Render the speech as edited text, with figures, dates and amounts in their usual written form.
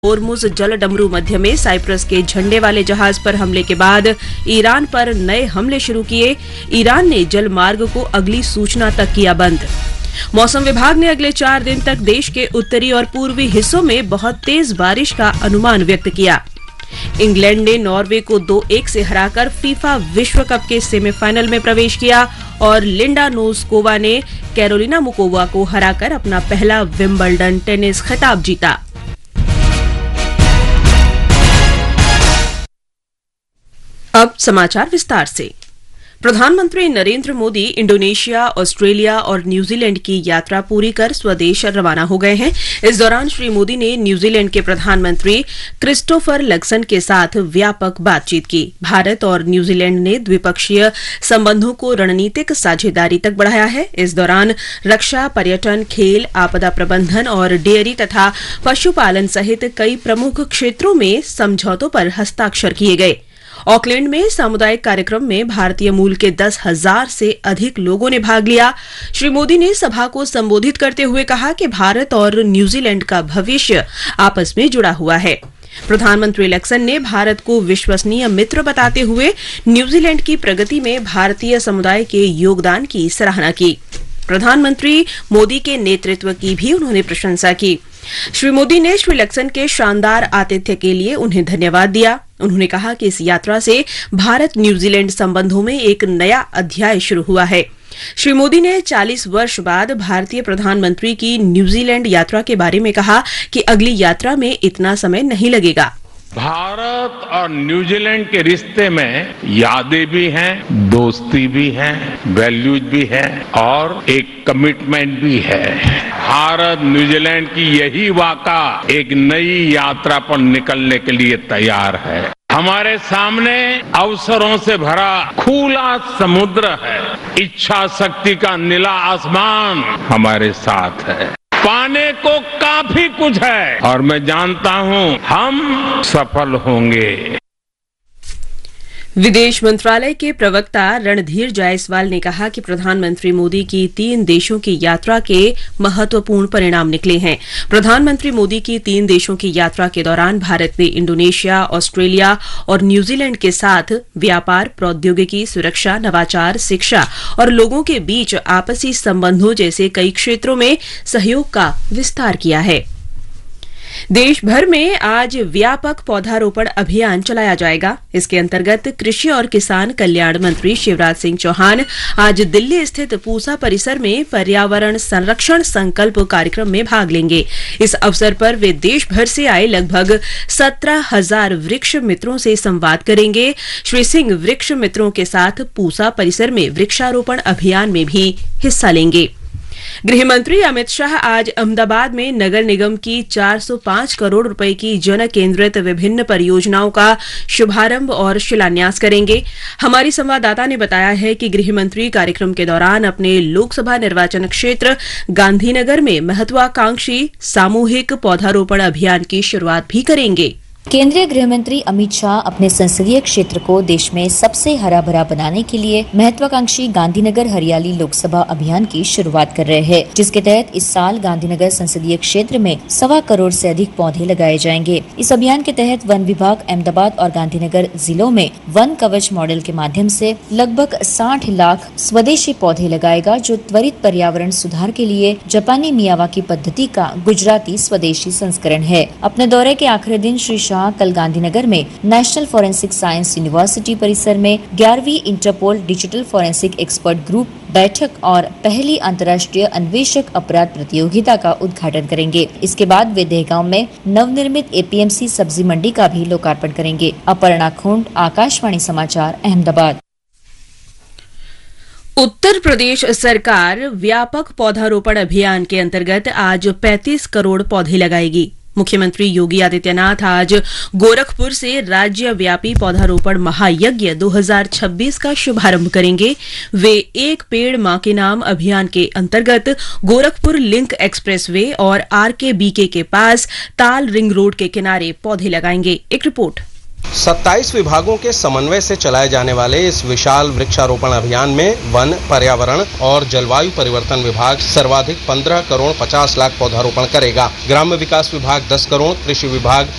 होर्मुज जलडमरू मध्य में साइप्रस के झंडे वाले जहाज पर हमले के बाद ईरान पर नए हमले शुरू किए। ईरान ने जल मार्ग को अगली सूचना तक किया बंद। मौसम विभाग ने अगले 4 दिन तक देश के उत्तरी और पूर्वी हिस्सों में बहुत तेज बारिश का अनुमान व्यक्त किया। इंग्लैंड ने नॉर्वे को 2-1 से हराकर फीफा विश्व कप के सेमीफाइनल में प्रवेश किया और लिंडा नोस्कोवा ने कैरोलिना मुकोवा को हराकर अपना पहला विंबलडन टेनिस खिताब जीता। अब समाचार विस्तार से। प्रधानमंत्री नरेंद्र मोदी इंडोनेशिया, ऑस्ट्रेलिया और न्यूजीलैंड की यात्रा पूरी कर स्वदेश रवाना हो गए हैं। इस दौरान श्री मोदी ने न्यूजीलैंड के प्रधानमंत्री क्रिस्टोफर लक्सन के साथ व्यापक बातचीत की। भारत और न्यूजीलैंड ने द्विपक्षीय संबंधों को रणनीतिक साझेदारी तक बढ़ाया है। इस दौरान रक्षा, पर्यटन, खेल, आपदा प्रबंधन और डेयरी तथा पशुपालन सहित कई प्रमुख क्षेत्रों में समझौतों पर हस्ताक्षर किए गए। ऑकलैंड में सामुदायिक कार्यक्रम में भारतीय मूल के 10,000 से अधिक लोगों ने भाग लिया। श्री मोदी ने सभा को संबोधित करते हुए कहा कि भारत और न्यूजीलैंड का भविष्य आपस में जुड़ा हुआ है। प्रधानमंत्री लक्सन ने भारत को विश्वसनीय मित्र बताते हुए न्यूजीलैंड की प्रगति में भारतीय समुदाय के योगदान की सराहना की। प्रधानमंत्री मोदी के नेतृत्व की भी उन्होंने प्रशंसा की। श्री मोदी ने श्री लक्सन के शानदार आतिथ्य के लिए उन्हें धन्यवाद दिया। उन्होंने कहा कि इस यात्रा से भारत न्यूजीलैंड संबंधों में एक नया अध्याय शुरू हुआ है। श्री मोदी ने 40 वर्ष बाद भारतीय प्रधानमंत्री की न्यूजीलैंड यात्रा के बारे में कहा कि अगली यात्रा में इतना समय नहीं लगेगा। भारत और न्यूजीलैंड के रिश्ते में यादें भी हैं, दोस्ती भी है, वैल्यूज भी है और एक कमिटमेंट भी है। भारत न्यूजीलैंड की यही वाका एक नई यात्रा पर निकलने के लिए तैयार है। हमारे सामने अवसरों से भरा खुला समुद्र है। इच्छा शक्ति का नीला आसमान हमारे साथ है। पाने को काफी कुछ है और मैं जानता हूं हम सफल होंगे। विदेश मंत्रालय के प्रवक्ता रणधीर जायसवाल ने कहा कि प्रधानमंत्री मोदी की 3 देशों की यात्रा के महत्वपूर्ण परिणाम निकले हैं। प्रधानमंत्री मोदी की 3 देशों की यात्रा के दौरान भारत ने इंडोनेशिया, ऑस्ट्रेलिया और न्यूजीलैंड के साथ व्यापार, प्रौद्योगिकी, सुरक्षा, नवाचार, शिक्षा और लोगों के बीच आपसी संबंधों जैसे कई क्षेत्रों में सहयोग का विस्तार किया है। देश भर में आज व्यापक पौधारोपण अभियान चलाया जाएगा। इसके अंतर्गत कृषि और किसान कल्याण मंत्री शिवराज सिंह चौहान आज दिल्ली स्थित पूसा परिसर में पर्यावरण संरक्षण संकल्प कार्यक्रम में भाग लेंगे। इस अवसर पर वे देश भर से आए लगभग 17,000 वृक्ष मित्रों से संवाद करेंगे। श्री सिंह वृक्ष मित्रों के साथ पूसा परिसर में वृक्षारोपण अभियान में भी हिस्सा लेंगे। गृह मंत्री अमित शाह आज अहमदाबाद में नगर निगम की 405 करोड़ रुपए की जन केंद्रित विभिन्न परियोजनाओं का शुभारंभ और शिलान्यास करेंगे। हमारी संवाददाता ने बताया है कि गृह मंत्री कार्यक्रम के दौरान अपने लोकसभा निर्वाचन क्षेत्र गांधीनगर में महत्वाकांक्षी सामूहिक पौधारोपण अभियान की शुरुआत भी करेंगे। केंद्रीय गृह मंत्री अमित शाह अपने संसदीय क्षेत्र को देश में सबसे हरा भरा बनाने के लिए महत्वाकांक्षी गांधीनगर हरियाली लोकसभा अभियान की शुरुआत कर रहे हैं, जिसके तहत इस साल गांधीनगर संसदीय क्षेत्र में 1.25 करोड़ से अधिक पौधे लगाए जाएंगे। इस अभियान के तहत वन विभाग अहमदाबाद और गांधीनगर जिलों में वन कवच मॉडल के माध्यम से लगभग 60 लाख स्वदेशी पौधे लगाएगा, जो त्वरित पर्यावरण सुधार के लिए जापानी मियावाकी पद्धति का गुजराती स्वदेशी संस्करण है। अपने दौरे के आखिरी दिन श्री शाह कल गांधीनगर में नेशनल फॉरेंसिक साइंस यूनिवर्सिटी परिसर में 11वीं interpole digital forensic expert group बैठक और पहली अंतर्राष्ट्रीय अन्वेषक अपराध प्रतियोगिता का उद्घाटन करेंगे। इसके बाद वे दहगांव में नवनिर्मित एपीएमसी सब्जी मंडी का भी लोकार्पण करेंगे। अपर्णा खुंड, आकाशवाणी समाचार, अहमदाबाद। उत्तर प्रदेश सरकार व्यापक पौधारोपण अभियान के अंतर्गत आज 35 करोड़ पौधे लगाएगी। मुख्यमंत्री योगी आदित्यनाथ आज गोरखपुर से राज्यव्यापी पौधारोपण महायज्ञ 2026 का शुभारंभ करेंगे। वे एक पेड़ मां के नाम अभियान के अंतर्गत गोरखपुर लिंक एक्सप्रेसवे और आरकेबीके के पास ताल रिंग रोड के किनारे पौधे लगाएंगे। एक रिपोर्ट। 27 विभागों के समन्वय से चलाए जाने वाले इस विशाल वृक्षारोपण अभियान में वन, पर्यावरण और जलवायु परिवर्तन विभाग सर्वाधिक 15 करोड़ 50 लाख पौधारोपण करेगा। ग्राम्य विकास विभाग 10 करोड़, कृषि विभाग